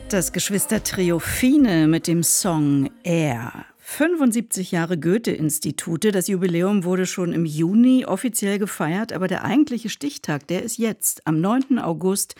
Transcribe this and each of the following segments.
Das Geschwistertrio Fine mit dem Song Air. 75 Jahre Goethe-Institute. Das Jubiläum wurde schon im Juni offiziell gefeiert, aber der eigentliche Stichtag, der ist jetzt. Am 9. August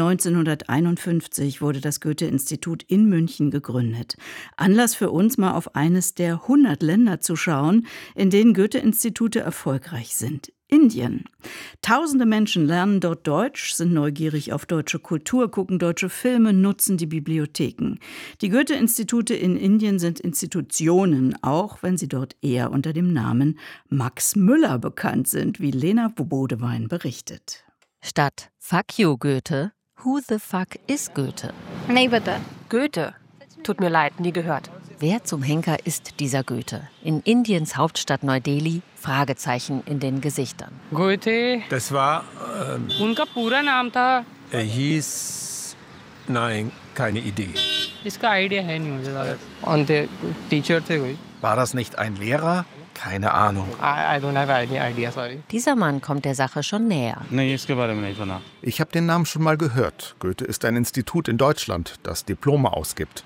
1951 wurde das Goethe-Institut in München gegründet. Anlass für uns, mal auf eines der 100 Länder zu schauen, in denen Goethe-Institute erfolgreich sind. Indien. Tausende Menschen lernen dort Deutsch, sind neugierig auf deutsche Kultur, gucken deutsche Filme, nutzen die Bibliotheken. Die Goethe-Institute in Indien sind Institutionen, auch wenn sie dort eher unter dem Namen Max Müller bekannt sind, wie Lena Bodewein berichtet. Statt Fuck you, Goethe, who the fuck is Goethe? Goethe. Tut mir leid, nie gehört. Wer zum Henker ist dieser Goethe? In Indiens Hauptstadt Neu-Delhi Fragezeichen in den Gesichtern. Goethe. Das war. Unka pura naam tha. Er hieß. Nein, keine Idee. Iska idea hai nahi mujhe. Und der Teacher the koi. War das nicht ein Lehrer? Keine Ahnung. I don't have any idea, sorry. Dieser Mann kommt der Sache schon näher. Ich habe den Namen schon mal gehört. Goethe ist ein Institut in Deutschland, das Diplome ausgibt.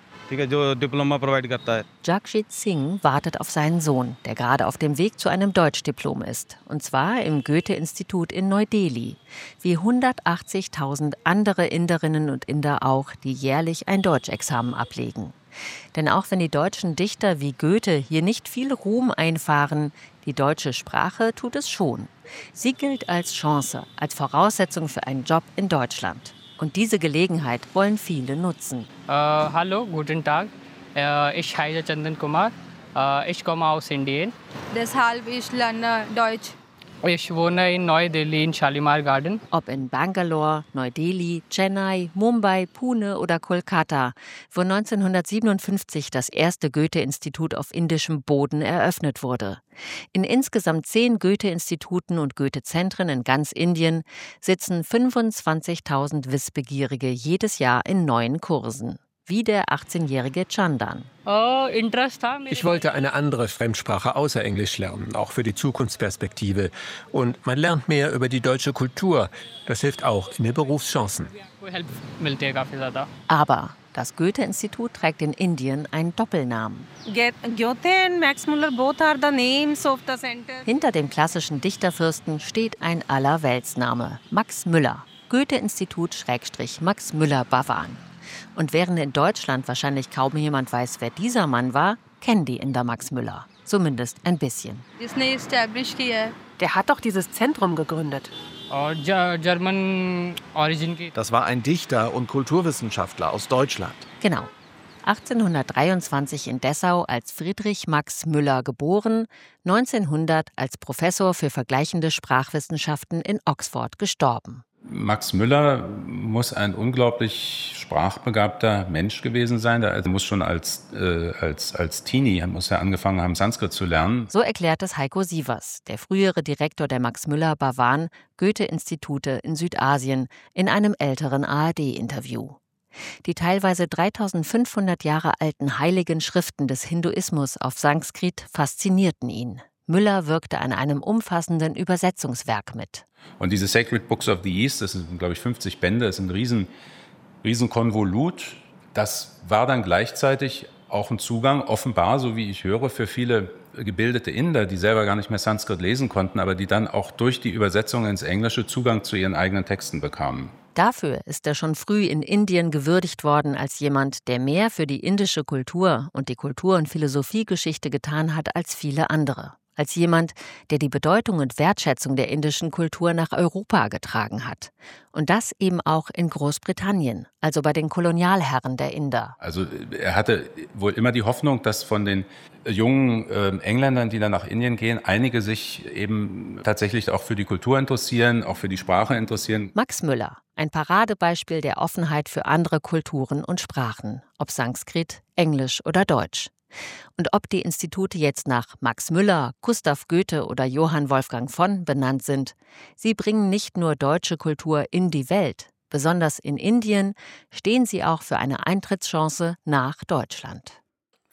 Jagjit Singh wartet auf seinen Sohn, der gerade auf dem Weg zu einem Deutschdiplom ist. Und zwar im Goethe-Institut in Neu-Delhi. Wie 180.000 andere Inderinnen und Inder auch, die jährlich ein Deutschexamen ablegen. Denn auch wenn die deutschen Dichter wie Goethe hier nicht viel Ruhm einfahren, die deutsche Sprache tut es schon. Sie gilt als Chance, als Voraussetzung für einen Job in Deutschland. Und diese Gelegenheit wollen viele nutzen. Hallo, guten Tag. Ich heiße Chandan Kumar. Ich komme aus Indien. Deshalb ich lerne Deutsch. Ich wohne in Neu-Delhi in Shalimar Garden. Ob in Bangalore, Neu-Delhi, Chennai, Mumbai, Pune oder Kolkata, wo 1957 das erste Goethe-Institut auf indischem Boden eröffnet wurde. In insgesamt 10 Goethe-Instituten und Goethe-Zentren in ganz Indien sitzen 25.000 Wissbegierige jedes Jahr in neuen Kursen. Wie der 18-jährige Chandan. Ich wollte eine andere Fremdsprache außer Englisch lernen, auch für die Zukunftsperspektive. Und man lernt mehr über die deutsche Kultur. Das hilft auch in den Berufschancen. Aber das Goethe-Institut trägt in Indien einen Doppelnamen. Hinter dem klassischen Dichterfürsten steht ein Allerweltsname, Max Müller. Goethe-Institut / Max Müller Bhavan. Und während in Deutschland wahrscheinlich kaum jemand weiß, wer dieser Mann war, kennen die Inder Max Müller. Zumindest ein bisschen. Der hat doch dieses Zentrum gegründet. Das war ein Dichter und Kulturwissenschaftler aus Deutschland. Genau. 1823 in Dessau als Friedrich Max Müller geboren, 1900 als Professor für vergleichende Sprachwissenschaften in Oxford gestorben. Max Müller muss ein unglaublich sprachbegabter Mensch gewesen sein. Er muss schon als Teenie muss er angefangen haben, Sanskrit zu lernen. So erklärt es Heiko Sievers, der frühere Direktor der Max Müller Bhavan Goethe-Institute in Südasien, in einem älteren ARD-Interview. Die teilweise 3500 Jahre alten heiligen Schriften des Hinduismus auf Sanskrit faszinierten ihn. Müller wirkte an einem umfassenden Übersetzungswerk mit. Und diese Sacred Books of the East, das sind, glaube ich, 50 Bände, das ist ein riesen Konvolut. Das war dann gleichzeitig auch ein Zugang, offenbar, so wie ich höre, für viele gebildete Inder, die selber gar nicht mehr Sanskrit lesen konnten, aber die dann auch durch die Übersetzung ins Englische Zugang zu ihren eigenen Texten bekamen. Dafür ist er schon früh in Indien gewürdigt worden als jemand, der mehr für die indische Kultur und die Kultur- und Philosophiegeschichte getan hat als viele andere. Als jemand, der die Bedeutung und Wertschätzung der indischen Kultur nach Europa getragen hat. Und das eben auch in Großbritannien, also bei den Kolonialherren der Inder. Also er hatte wohl immer die Hoffnung, dass von den jungen Engländern, die dann nach Indien gehen, einige sich eben tatsächlich auch für die Kultur interessieren, auch für die Sprache interessieren. Max Müller, ein Paradebeispiel der Offenheit für andere Kulturen und Sprachen, ob Sanskrit, Englisch oder Deutsch. Und ob die Institute jetzt nach Max Müller, Gustav Goethe oder Johann Wolfgang von benannt sind, sie bringen nicht nur deutsche Kultur in die Welt. Besonders in Indien stehen sie auch für eine Eintrittschance nach Deutschland.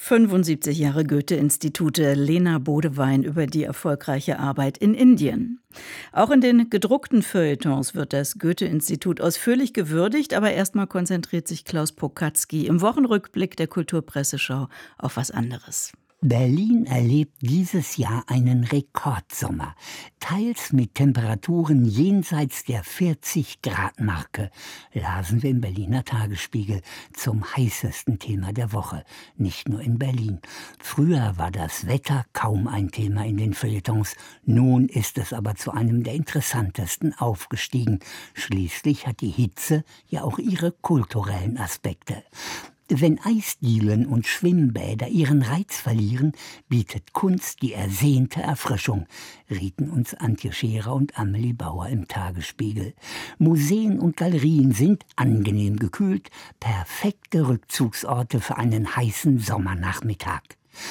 75 Jahre Goethe-Institute, Lena Bodewein über die erfolgreiche Arbeit in Indien. Auch in den gedruckten Feuilletons wird das Goethe-Institut ausführlich gewürdigt, aber erstmal konzentriert sich Klaus Pokatzky im Wochenrückblick der Kulturpresseschau auf was anderes. Berlin erlebt dieses Jahr einen Rekordsommer, teils mit Temperaturen jenseits der 40-Grad-Marke, lasen wir im Berliner Tagesspiegel zum heißesten Thema der Woche, nicht nur in Berlin. Früher war das Wetter kaum ein Thema in den Feuilletons, nun ist es aber zu einem der interessantesten aufgestiegen. Schließlich hat die Hitze ja auch ihre kulturellen Aspekte. Wenn Eisdielen und Schwimmbäder ihren Reiz verlieren, bietet Kunst die ersehnte Erfrischung, rieten uns Antje Scherer und Amelie Bauer im Tagesspiegel. Museen und Galerien sind angenehm gekühlt, perfekte Rückzugsorte für einen heißen Sommernachmittag.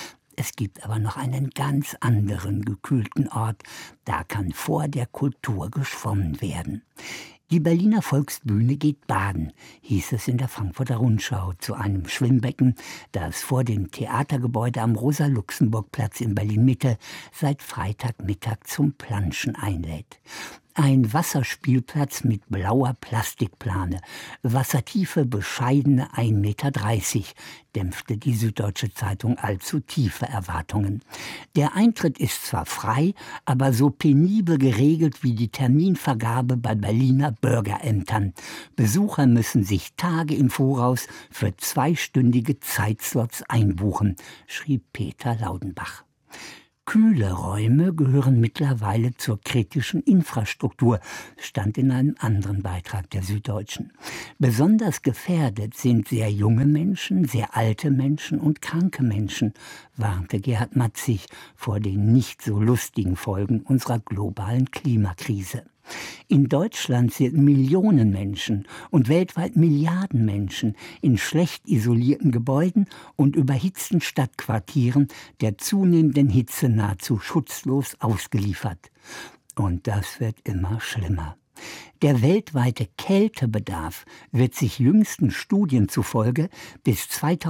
Es gibt aber noch einen ganz anderen gekühlten Ort, da kann vor der Kultur geschwommen werden. Die Berliner Volksbühne geht baden, hieß es in der Frankfurter Rundschau zu einem Schwimmbecken, das vor dem Theatergebäude am Rosa-Luxemburg-Platz in Berlin-Mitte seit Freitagmittag zum Planschen einlädt. Ein Wasserspielplatz mit blauer Plastikplane, Wassertiefe bescheidene 1,30 Meter, dämpfte die Süddeutsche Zeitung allzu tiefe Erwartungen. Der Eintritt ist zwar frei, aber so penibel geregelt wie die Terminvergabe bei Berliner Bürgerämtern. Besucher müssen sich Tage im Voraus für 2-stündige Zeitslots einbuchen, schrieb Peter Laudenbach. Kühle Räume gehören mittlerweile zur kritischen Infrastruktur, stand in einem anderen Beitrag der Süddeutschen. Besonders gefährdet sind sehr junge Menschen, sehr alte Menschen und kranke Menschen, warnte Gerhard Matzig vor den nicht so lustigen Folgen unserer globalen Klimakrise. In Deutschland sind Millionen Menschen und weltweit Milliarden Menschen in schlecht isolierten Gebäuden und überhitzten Stadtquartieren der zunehmenden Hitze nahezu schutzlos ausgeliefert. Und das wird immer schlimmer. Der weltweite Kältebedarf wird sich jüngsten Studien zufolge bis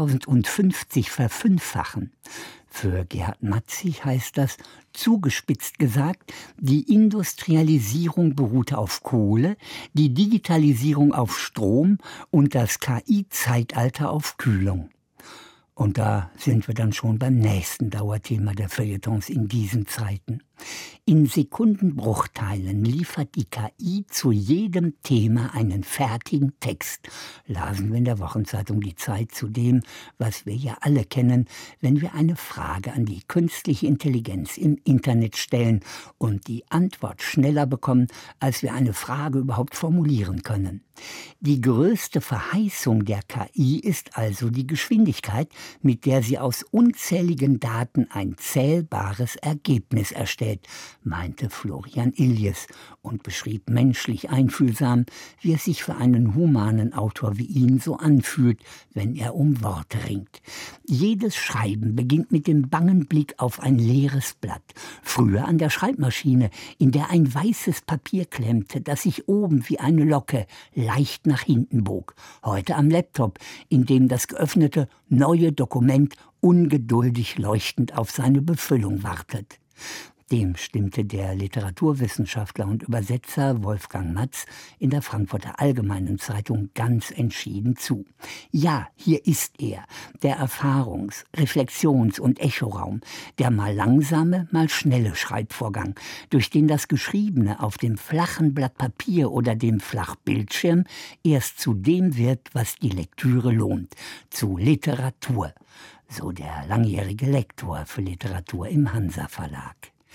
2050 verfünffachen. Für Gerhard Matzig heißt das, zugespitzt gesagt, die Industrialisierung beruhte auf Kohle, die Digitalisierung auf Strom und das KI-Zeitalter auf Kühlung. Und da sind wir dann schon beim nächsten Dauerthema der Feuilletons in diesen Zeiten. In Sekundenbruchteilen liefert die KI zu jedem Thema einen fertigen Text, lasen wir in der Wochenzeitung Die Zeit zu dem, was wir ja alle kennen, wenn wir eine Frage an die künstliche Intelligenz im Internet stellen und die Antwort schneller bekommen, als wir eine Frage überhaupt formulieren können. Die größte Verheißung der KI ist also die Geschwindigkeit, mit der sie aus unzähligen Daten ein zählbares Ergebnis erstellt, meinte Florian Illies und beschrieb menschlich einfühlsam, wie es sich für einen humanen Autor wie ihn so anfühlt, wenn er um Worte ringt. Jedes Schreiben beginnt mit dem bangen Blick auf ein leeres Blatt. Früher an der Schreibmaschine, in der ein weißes Papier klemmte, das sich oben wie eine Locke leicht nach hinten bog. Heute am Laptop, in dem das geöffnete neue Dokument ungeduldig leuchtend auf seine Befüllung wartet. Dem stimmte der Literaturwissenschaftler und Übersetzer Wolfgang Matz in der Frankfurter Allgemeinen Zeitung ganz entschieden zu. Ja, hier ist er, der Erfahrungs-, Reflexions- und Echoraum, der mal langsame, mal schnelle Schreibvorgang, durch den das Geschriebene auf dem flachen Blatt Papier oder dem Flachbildschirm erst zu dem wird, was die Lektüre lohnt, zu Literatur. So der langjährige Lektor für Literatur im Hansa Verlag.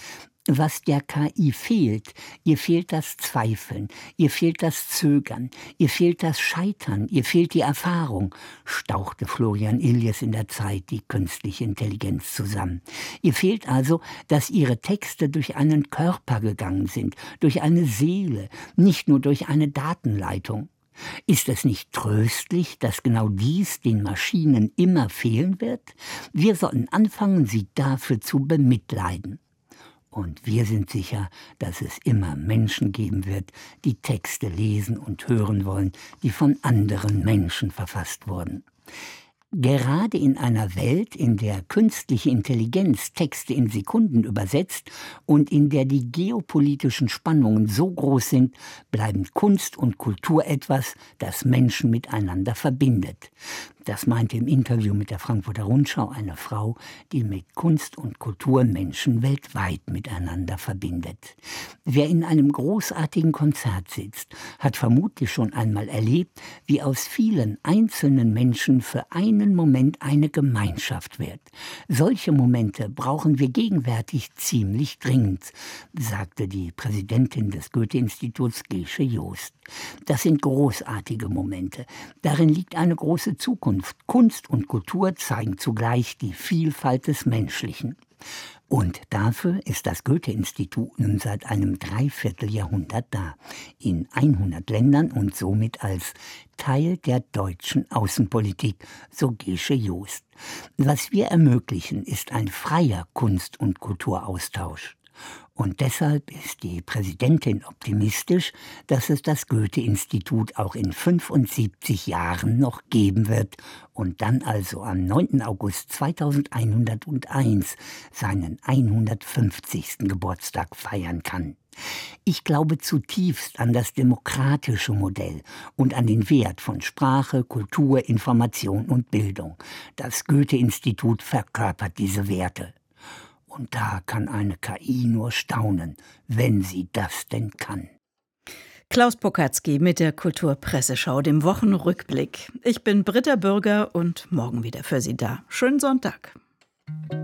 Was der KI fehlt, ihr fehlt das Zweifeln, ihr fehlt das Zögern, ihr fehlt das Scheitern, ihr fehlt die Erfahrung, stauchte Florian Illies in der Zeit die künstliche Intelligenz zusammen. Ihr fehlt also, dass ihre Texte durch einen Körper gegangen sind, durch eine Seele, nicht nur durch eine Datenleitung. Ist es nicht tröstlich, dass genau dies den Maschinen immer fehlen wird? Wir sollten anfangen, sie dafür zu bemitleiden. Und wir sind sicher, dass es immer Menschen geben wird, die Texte lesen und hören wollen, die von anderen Menschen verfasst wurden. Gerade in einer Welt, in der künstliche Intelligenz Texte in Sekunden übersetzt und in der die geopolitischen Spannungen so groß sind, bleiben Kunst und Kultur etwas, das Menschen miteinander verbindet. Das meinte im Interview mit der Frankfurter Rundschau eine Frau, die mit Kunst und Kultur Menschen weltweit miteinander verbindet. Wer in einem großartigen Konzert sitzt, hat vermutlich schon einmal erlebt, wie aus vielen einzelnen Menschen für einen Moment eine Gemeinschaft wird. Solche Momente brauchen wir gegenwärtig ziemlich dringend, sagte die Präsidentin des Goethe-Instituts Gesche Joost. Das sind großartige Momente. Darin liegt eine große Zukunft. Kunst und Kultur zeigen zugleich die Vielfalt des Menschlichen. Und dafür ist das Goethe-Institut nun seit einem Dreivierteljahrhundert da, in 100 Ländern und somit als Teil der deutschen Außenpolitik, so Gesche Joost. Was wir ermöglichen, ist ein freier Kunst- und Kulturaustausch. Und deshalb ist die Präsidentin optimistisch, dass es das Goethe-Institut auch in 75 Jahren noch geben wird und dann also am 9. August 2101 seinen 150. Geburtstag feiern kann. Ich glaube zutiefst an das demokratische Modell und an den Wert von Sprache, Kultur, Information und Bildung. Das Goethe-Institut verkörpert diese Werte. Und da kann eine KI nur staunen, wenn sie das denn kann. Klaus Pokatzky mit der Kulturpresseschau, dem Wochenrückblick. Ich bin Britta Bürger und morgen wieder für Sie da. Schönen Sonntag.